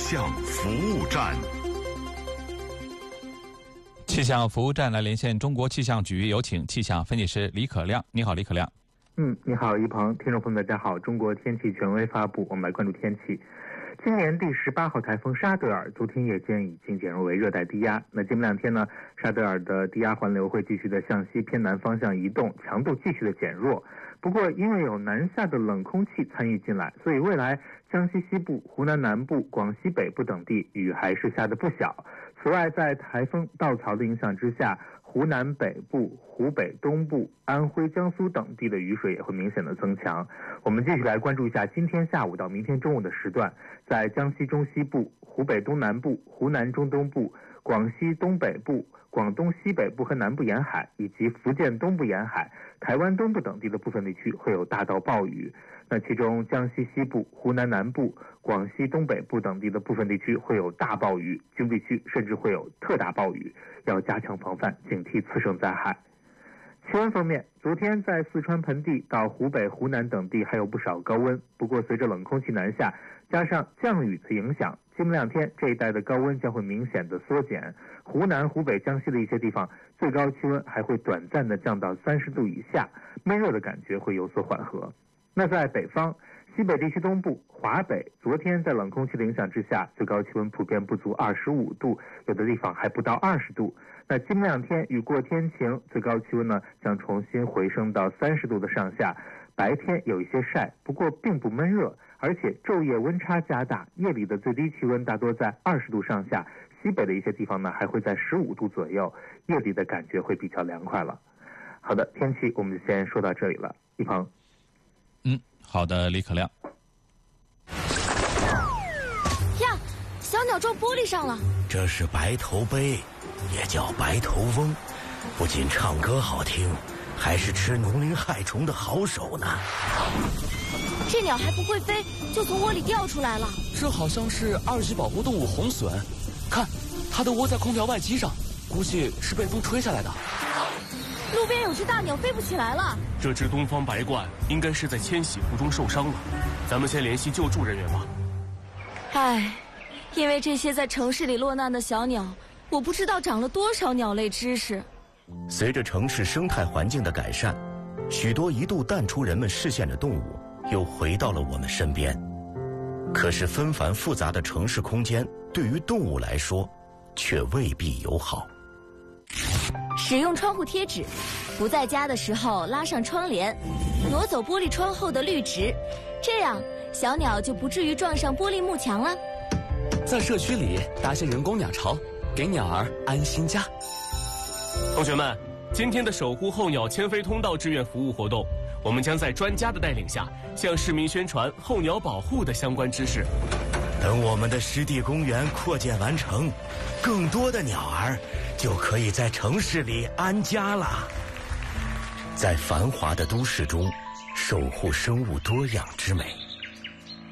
象服务站。 气象服务站来连线中国气象局，有请气象分析师李可亮。你好，李可亮。 你好，一鹏，听众朋友们，大家好。中国天气权威发布，我们来关注天气。今年第18号台风沙德尔昨天夜间已经减弱为热带低压。那今明两天呢，沙德尔的低压环流会继续的向西偏南方向移动，强度继续的减弱。不过因为有南下的冷空气参与进来，所以未来江西西部、湖南南部、广西北部等地雨还是下的不小。此外，在台风稻草的影响之下，湖南北部、湖北东部、安徽、江苏等地的雨水也会明显的增强。我们继续来关注一下今天下午到明天中午的时段，在江西中西部、湖北东南部、湖南中东部、广西东北部、广东西北部和南部沿海，以及福建东部沿海、台湾东部等地的部分地区会有大到暴雨。那其中江西西部、湖南南部、广西东北部等地的部分地区会有大暴雨，局部地区甚至会有特大暴雨，要加强防范，警惕次生灾害。气温方面，昨天在四川盆地到湖北、湖南等地还有不少高温，不过随着冷空气南下，加上降雨的影响，今明两天这一带的高温将会明显的缩减。湖南、湖北、江西的一些地方最高气温还会短暂的降到30度以下，闷热的感觉会有所缓和。那在北方，西北地区东部、华北，昨天在冷空气的影响之下，最高气温普遍不足25度，有的地方还不到20度。那今明两天雨过天晴，最高气温呢将重新回升到30度的上下，白天有一些晒，不过并不闷热，而且昼夜温差加大，夜里的最低气温大多在20度上下，西北的一些地方呢还会在15度左右，夜里的感觉会比较凉快了。好的，天气我们先说到这里了，一鹏。 好的，李可亮。 呀，小鸟撞玻璃上了。 这是白头鹎，也叫白头翁，不仅唱歌好听，还是吃农林害虫的好手呢。 这鸟还不会飞，就从窝里掉出来了。 这好像是2级保护动物红隼，看，它的窝在空调外机上，估计是被风吹下来的。 路边有只大鸟飞不起来了。 这只东方白鹳应该是在迁徙途中受伤了，咱们先联系救助人员吧。 唉，因为这些在城市里落难的小鸟，我不知道长了多少鸟类知识。 随着城市生态环境的改善，许多一度淡出人们视线的动物又回到了我们身边。可是纷繁复杂的城市空间对于动物来说却未必友好。 使用窗户贴纸，不在家的时候拉上窗帘，挪走玻璃窗后的绿植，这样小鸟就不至于撞上玻璃幕墙了。 在社区里搭些人工鸟巢，给鸟儿安心家。 同学们，今天的守护候鸟迁飞通道志愿服务活动，我们将在专家的带领下，向市民宣传候鸟保护的相关知识。 等我们的湿地公园扩建完成，更多的鸟儿就可以在城市里安家了。在繁华的都市中，守护生物多样之美。